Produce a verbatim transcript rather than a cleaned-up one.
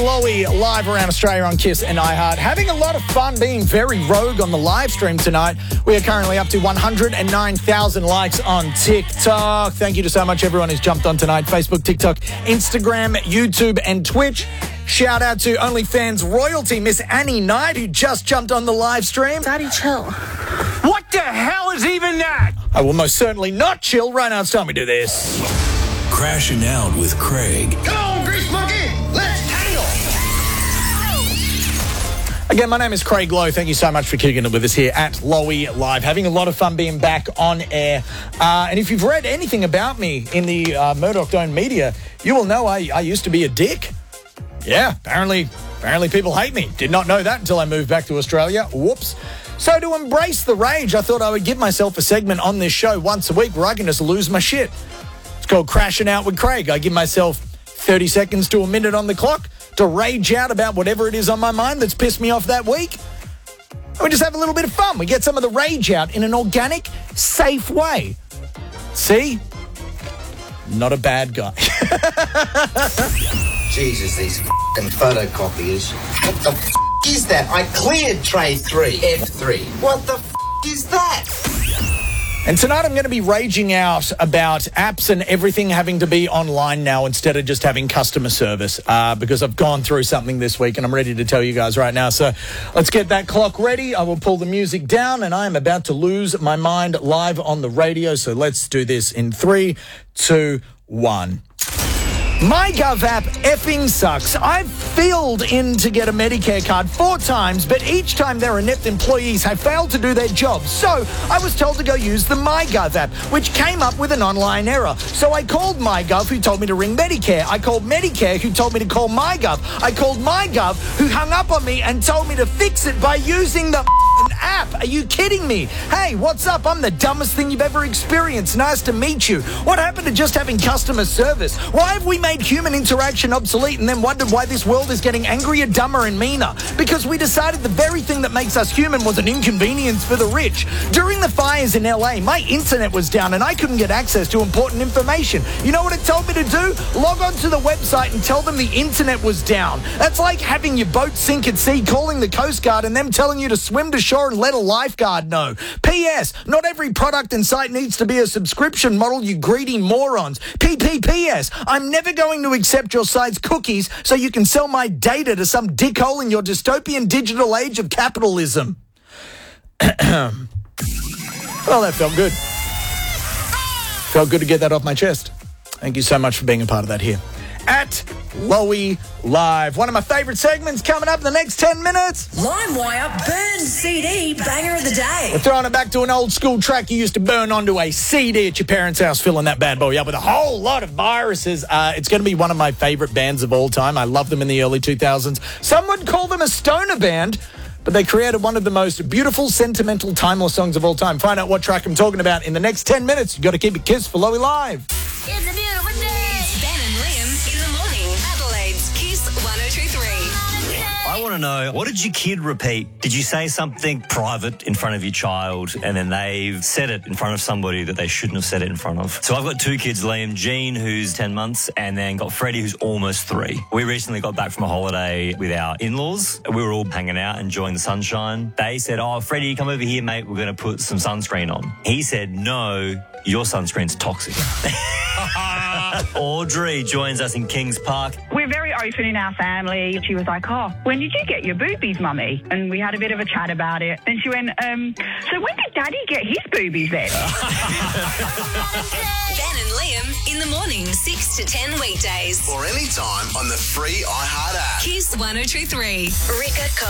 Lowy live around Australia on Kiss and iHeart. Having a lot of fun being very rogue on the live stream tonight. We are currently up to one hundred nine thousand likes on TikTok. Thank you to so much everyone who's jumped on tonight. Facebook, TikTok, Instagram, YouTube and Twitch. Shout out to OnlyFans royalty, Miss Annie Knight, who just jumped on the live stream. Daddy, chill. What the hell is even that? I will most certainly not chill. Right now it's time we do this. Crashing Out with Craig. Come on, Grease Monkey, let's tangle. Again, my name is Craig Lowe. Thank you so much for kicking it with us here at Lowy Live. Having a lot of fun being back on air. Uh, and if you've read anything about me in the uh, Murdoch Dome media, you will know I, I used to be a dick. Yeah, apparently, apparently people hate me. Did not know that until I moved back to Australia. Whoops. So to embrace the rage, I thought I would give myself a segment on this show once a week where I can just lose my shit. It's called Crashing Out with Craig. I give myself thirty seconds to a minute on the clock to rage out about whatever it is on my mind that's pissed me off that week. And we just have a little bit of fun. We get some of the rage out in an organic, safe way. See? Not a bad guy. Jesus, these f***ing photocopiers. What the f*** is that? I cleared tray three, F three. What the f*** is that? And tonight I'm going to be raging out about apps and everything having to be online now instead of just having customer service uh, because I've gone through something this week and I'm ready to tell you guys right now. So let's get that clock ready. I will pull the music down and I am about to lose my mind live on the radio. So let's do this in three, two, one. MyGov app effing sucks. I've filled in to get a Medicare card four times, but each time their inept employees have failed to do their job. So I was told to go use the MyGov app, which came up with an online error. So I called MyGov, who told me to ring Medicare. I called Medicare, who told me to call MyGov. I called MyGov, who hung up on me and told me to fix it by using the app. Are you kidding me? Hey, what's up? I'm the dumbest thing you've ever experienced. Nice to meet you. What happened to just having customer service? Why have we made human interaction obsolete and then wondered why this world is getting angrier, dumber and meaner? Because we decided the very thing that makes us human was an inconvenience for the rich. During the fires in L A, my internet was down and I couldn't get access to important information. You know what it told me to do? Log on to the website and tell them the internet was down. That's like having your boat sink at sea, calling the Coast Guard and them telling you to swim to shore and let a lifeguard know. P S. Not every product and site needs to be a subscription model, you greedy morons. P P P S. I'm never going to accept your site's cookies so you can sell my data to some dickhole in your dystopian digital age of capitalism. Well, that felt good. Felt good to get that off my chest. Thank you so much for being a part of that here at Lowy Live. One of my favourite segments coming up in the next ten minutes. LimeWire burn C D banger of the day. We're throwing it back to an old school track you used to burn onto a C D at your parents' house, filling that bad boy up with a whole lot of viruses. Uh, it's going to be one of my favourite bands of all time. I love them in the early two thousands. Some would call them a stoner band, but they created one of the most beautiful, sentimental, timeless songs of all time. Find out what track I'm talking about in the next ten minutes. You've got to keep it Kiss for Lowy Live. It's a beautiful day. It's Ben and Liam in the morning. Adelaide's Kiss one oh two three. I want to know, what did your kid repeat? Did you say something private in front of your child and then they've said it in front of somebody that they shouldn't have said it in front of? So I've got two kids, Liam, Jean, who's ten months, and then got Freddie, who's almost three. We recently got back from a holiday with our in-laws. We were all hanging out, enjoying the sunshine. They said, oh, Freddie, come over here, mate. We're going to put some sunscreen on. He said, no, your sunscreen's toxic. Audrey joins us in Kings Park. We're very open in our family. She was like, oh, when did you get your boobies, Mummy? And we had a bit of a chat about it. Then she went, um, so when did Daddy get his boobies then? Ben and Liam in the morning, six to ten weekdays. Or anytime on the free iHeart app. Kiss one oh two three. Rick